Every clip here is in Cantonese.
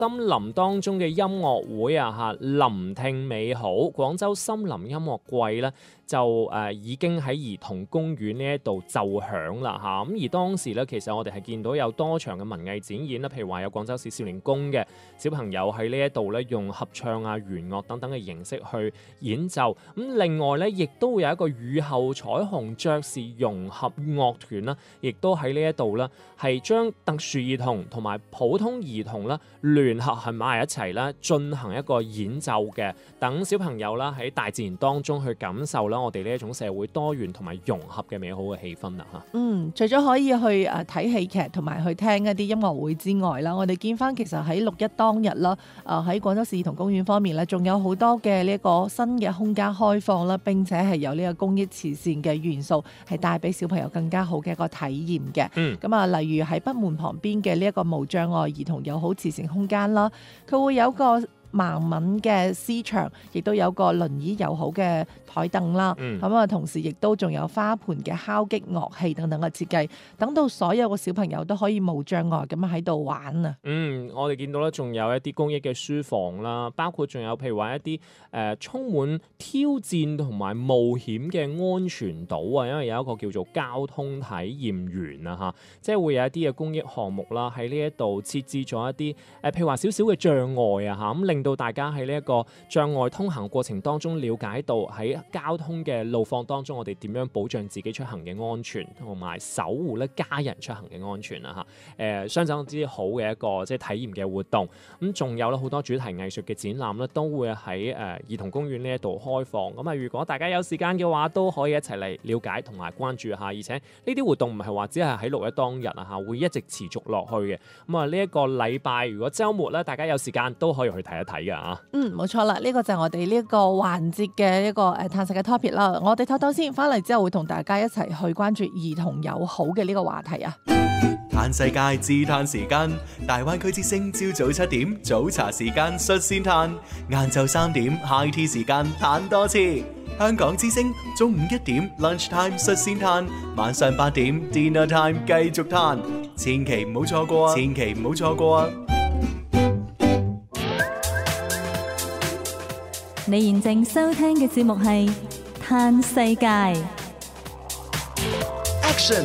森林當中嘅音樂會啊嚇，聆聽美好廣州森林音樂季咧就已經喺兒童公園呢一度奏響啦嚇。咁而當時咧，其實我哋係見到有多場嘅文藝展演啦，譬如話有廣州市少年宮嘅小朋友喺呢一度咧用合唱啊、弦樂等等嘅形式去演奏。咁另外咧，亦都會有一個雨後彩虹爵士融合樂團啦，亦都喺呢一度啦，係將特殊兒童同埋普通兒童啦聯合喺埋一齊啦，進行一個演奏嘅，等小朋友啦喺大自然當中去感受啦我哋呢一種社會多元同埋融合嘅美好嘅氣氛啦嚇。 除咗可以去睇戲劇同埋去聽一啲音樂會之外啦，我哋見翻其實喺6·1當日啦，喺廣州市兒童公園方面咧，仲有好多嘅呢一個新嘅空間開放啦，並且係有呢個公益慈善嘅元素，係帶俾小朋友更加好嘅一個體驗嘅。例如喺北門旁邊嘅呢一個無障礙兒童友好慈善空間啦，佢會有個盲文嘅詩場，亦都有個輪椅友好嘅台凳啦。同時亦都仲有花盆嘅敲擊樂器等等嘅設計，等到所有嘅小朋友都可以無障礙咁喺度玩啊。 我哋見到咧，仲有一啲公益嘅書房啦，包括仲有譬如話一啲充滿挑戰同埋冒險嘅安全島啊，因為有一個叫做交通體驗園啊嚇，即係會有一啲嘅公益項目啦，喺呢一度設置咗一啲譬如話少少嘅障礙啊嚇，咁令到大家喺呢一個障礙通行過程當中了解到喺交通嘅路況當中，我哋點樣保障自己出行嘅安全，同埋守護咧家人出行嘅安全啊嚇。相當之好嘅一個即係體驗嘅活動。咁仲有咧好多主題藝術嘅展覽咧，都會喺兒童公園呢一度開放。咁啊，如果大家有時間嘅話，都可以一齊嚟了解同埋關注下。而且呢啲活動唔係話只係喺6·1當日啊嚇，會一直持續落去嘅。咁啊，呢一個禮拜如果週末咧，大家有時間都可以去睇一睇㗎嚇。 冇錯啦，呢個就係我哋呢一個環節嘅一個探索嘅 topic 啦。我哋唞先，翻嚟之後會同大家一齊去關注兒童友好嘅呢個話題啊。 嘆世界自嘆時間，大灣區之聲朝早7點早茶時間率先嘆，晏晝3點 high tea 時間嘆多次。香港之聲中午1點 lunch time 率先嘆，晚上8點 dinner time 繼續嘆，千祈唔好錯過啊！千祈唔好錯過啊！ 你現正收聽嘅節目係《嘆世界》 Action。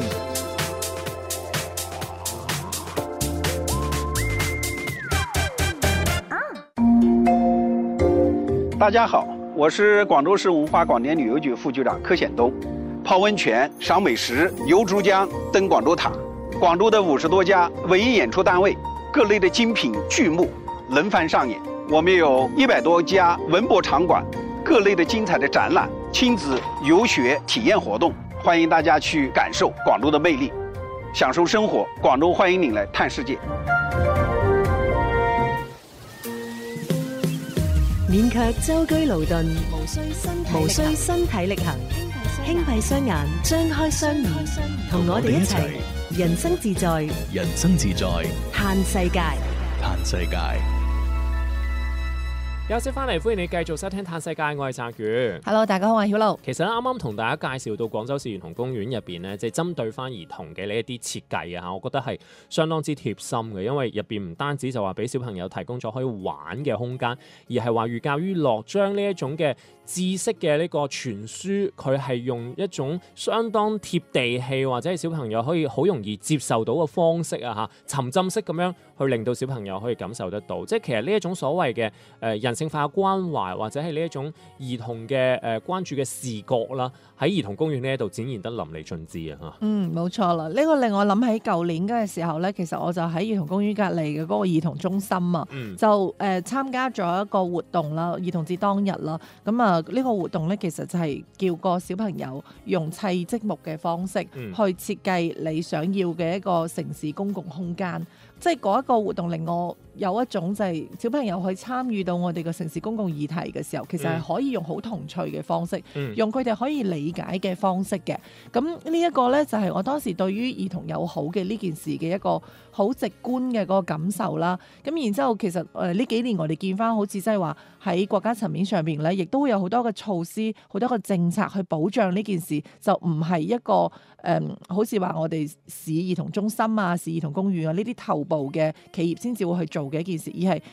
大家好，我是廣州市文化廣電旅遊局副局長柯顯東。泡溫泉、賞美食、遊珠江、登廣州塔，廣州的50多家文藝演出單位，各類的精品劇目輪番上演。我們有100多家文博場館，各類的精彩的展覽、親子遊學體驗活動，歡迎大家去感受廣州的魅力，享受生活。廣州歡迎您來嘆世界。 免卻舟車勞頓，無需身體力行，輕閉雙眼，張開雙耳，同我哋一齊人生自在， 人生自在， 嘆世界， 嘆世界。 休息翻嚟，歡迎你繼續收聽《嘆世界》，我係澤宇。 Hello， 大家好，我係曉露。 其實咧，啱啱同大家介紹到廣州市兒童公園入邊咧，即係針對翻兒童嘅呢一啲設計啊，我覺得係相當之貼心嘅，因為入邊唔單止就話俾小朋友提供咗可以玩嘅空間，而係話寓教於樂，將呢一種嘅知識嘅呢個傳輸，佢係用一種相當貼地氣或者係小朋友可以好容易接受到嘅方式啊嚇，沉浸式咁樣去令到小朋友可以感受得到。即係其實呢一種所謂嘅人性化嘅關懷，或者係呢一種兒童嘅關注嘅視覺啦，喺兒童公園呢一度展現得淋漓盡致啊嚇。 冇錯啦，呢個令我諗起舊年嗰個時候咧，其實我就喺兒童公園隔離嘅嗰個兒童中心啊，就參加咗一個活動啦，兒童節當日啦，咁啊呢個活動咧其實就係叫個小朋友用砌積木嘅方式去設計你想要嘅一個城市公共空間，即係嗰一個活動令我有一種就係小朋友去參與到我哋嘅城市公共議題嘅時候，其實係可以用好童趣嘅方式，用佢哋可以理解嘅方式嘅。咁呢一個呢，就係我當時對於兒童友好嘅呢件事嘅一個好直觀嘅嗰個感受啦。咁然之後其實呢幾年我哋見翻好似即係話喺國家層面上邊呢，亦都會有好多嘅措施、好多嘅政策去保障呢件事，就唔係一個好似話我哋市兒童中心啊、市兒童公園啊呢啲頭部嘅企業先至會去做嘅一件事，而係